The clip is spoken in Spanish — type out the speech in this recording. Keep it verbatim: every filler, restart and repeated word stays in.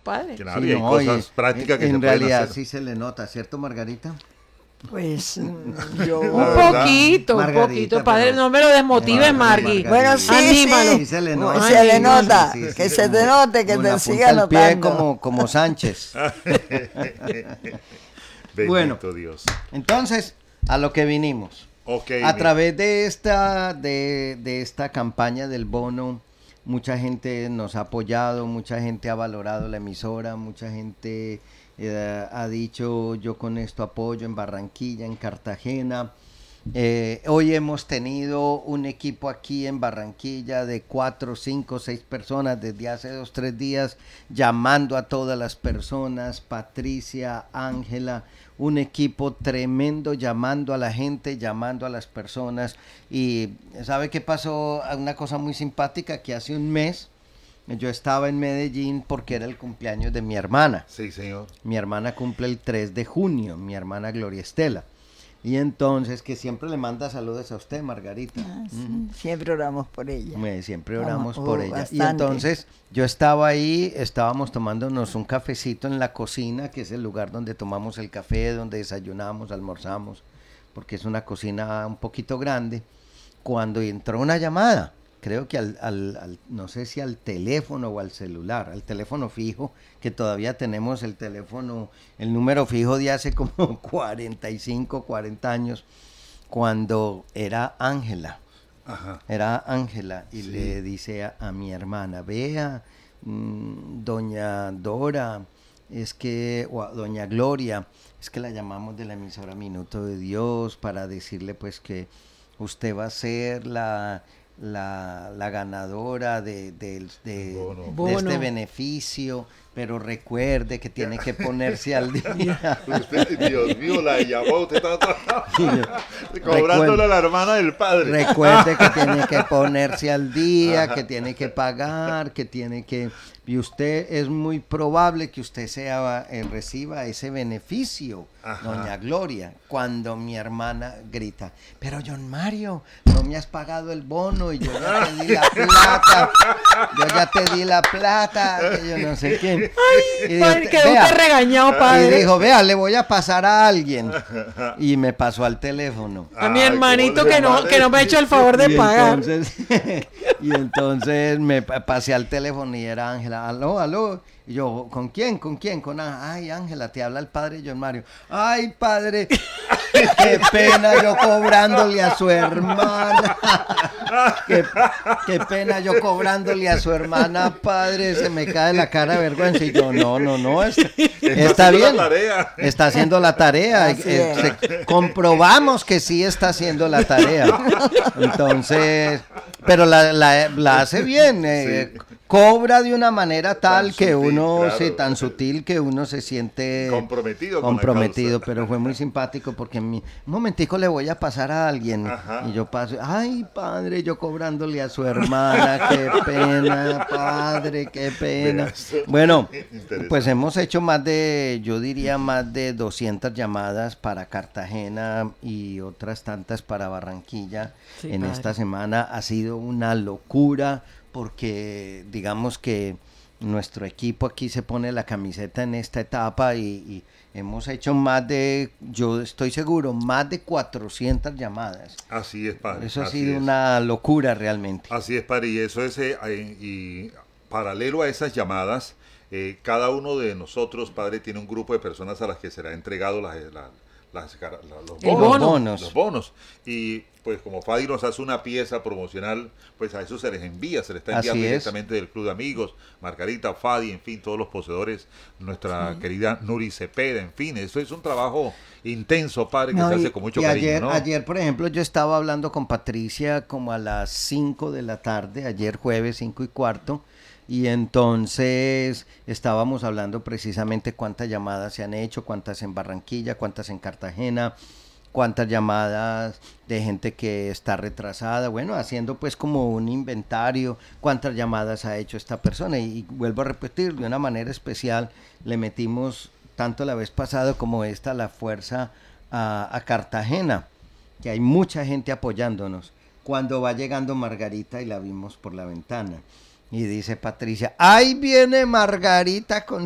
padre. Claro, Sí, y hay no, cosas y prácticas que en se pueden realidad hacer. sí se le nota, ¿cierto, Margarita? Pues mm, yo... Un La verdad. poquito, un Margarita, poquito, padre, pero- no me lo desmotive, Margarita, Margui. Margarita. Bueno, sí, Anímalo. sí. Sí se le Muy- nota. se le Ay, nota. sí, sí, que sí, se te como- note, que como te la siga punta del pie, notando. como, como Sánchez. Bendito Bueno. Dios. Entonces, a lo que vinimos. Ok. A mi- través de esta, de, de esta campaña del bono, mucha gente nos ha apoyado, mucha gente ha valorado la emisora, mucha gente eh, ha dicho yo con esto apoyo en Barranquilla, en Cartagena. Eh, hoy hemos tenido un equipo aquí en Barranquilla de cuatro, cinco, seis personas desde hace dos, tres días llamando a todas las personas, Patricia, Ángela, un equipo tremendo llamando a la gente, llamando a las personas. Y ¿sabe qué pasó? Una cosa muy simpática, que hace un mes yo estaba en Medellín porque era el cumpleaños de mi hermana. Sí, señor. Mi hermana cumple el tres de junio, mi hermana Gloria Estela. Y entonces, que siempre le manda saludos a usted, Margarita. Ah, sí, siempre oramos por ella. Me- Siempre Vamos, oramos oh, por ella. Y bastante. entonces yo estaba ahí, estábamos tomándonos un cafecito en la cocina, que es el lugar donde tomamos el café, donde desayunamos, almorzamos, porque es una cocina un poquito grande, cuando entró una llamada. Creo que al, al, al- no sé si al teléfono o al celular, al teléfono fijo, que todavía tenemos el teléfono, el número fijo de hace como cuarenta y cinco, cuarenta años, cuando era Ángela. Ajá. Era Ángela y Sí. le dice a, a mi hermana, vea, mm, doña Dora, es que, o a doña Gloria, es que la llamamos de la emisora Minuto de Dios para decirle pues que usted va a ser la, la, la ganadora de, del- de- Bono. de Bono. este beneficio, pero recuerde que tiene que ponerse al día. Usted, Dios mío, la llamó. Usted está Recuerda- cobrándole a la hermana del padre. Recuerde que tiene que ponerse al día, que tiene que pagar, que tiene que... Y usted, es muy probable que usted sea, eh, reciba ese beneficio, Ajá. doña Gloria, cuando mi hermana grita, pero John Mario, no me has pagado el bono y yo ya te di la plata, yo ya te di la plata, que yo no sé qué. Y dijo, Padre, quedó "Vea", usted regañado, y padre. dijo, vea, le voy a pasar a alguien. Y me pasó al teléfono. A mi Ay, hermanito ¿cómo le que no, madre? que no me ha hecho el favor de y pagar. Entonces, y entonces me pa- pasé al teléfono y era Ángela, aló, aló. Y yo, ¿con quién? ¿Con quién? Con Ángela. Ay, Ángela, te habla el padre John Mario. Ay, padre, qué pena yo cobrándole a su hermana. Qué, qué pena yo cobrándole a su hermana, padre. Se me cae la cara de vergüenza. Y yo, no, no, no. Está, está haciendo bien. la tarea. Está haciendo la tarea. Así Eh, es. se- comprobamos que sí está haciendo la tarea. Entonces, pero la, la- la hace bien. eh, Sí. Cobra de una manera tal Tan que sutil, uno, claro. sí, tan sutil que uno se siente Comprometido con la comprometido, causa. pero fue muy simpático porque mi, un momentico le voy a pasar a alguien Ajá. y yo paso, ay padre, yo cobrándole a su hermana, qué pena, padre, qué pena. Vea, eso- Bueno, Interesante. pues hemos hecho más de, yo diría más de doscientas llamadas para Cartagena y otras tantas para Barranquilla Sí, en padre. esta semana. Ha sido una locura porque digamos que nuestro equipo aquí se pone la camiseta en esta etapa y, y hemos hecho más de, yo estoy seguro, más de cuatrocientas llamadas. Así es, padre. Eso ha así sido es. una locura realmente. Así es, padre, y eso es, eh, eh, y paralelo a esas llamadas, eh, cada uno de nosotros, padre, tiene un grupo de personas a las que será entregado las, la- las cara- la- los El bonos, bono. Bonos. los bonos. Y pues como Fadi nos hace una pieza promocional, pues a eso se les envía, se les está Así enviando es. directamente del Club de Amigos, Margarita, Fadi, en fin, todos los poseedores, nuestra querida Nuri Cepeda, en fin, eso es un trabajo intenso, padre, que No, se y- hace con mucho y cariño, ayer, ¿no? ayer, por ejemplo, yo estaba hablando con Patricia como a las cinco de la tarde, ayer jueves cinco y cuarto, y entonces estábamos hablando precisamente cuántas llamadas se han hecho, cuántas en Barranquilla, cuántas en Cartagena, cuántas llamadas de gente que está retrasada, bueno, haciendo pues como un inventario, cuántas llamadas ha hecho esta persona, y, y vuelvo a repetir, de una manera especial le metimos tanto la vez pasada como esta la fuerza a, a Cartagena, que hay mucha gente apoyándonos. Cuando va llegando Margarita y la vimos por la ventana, y dice Patricia, ahí viene Margarita con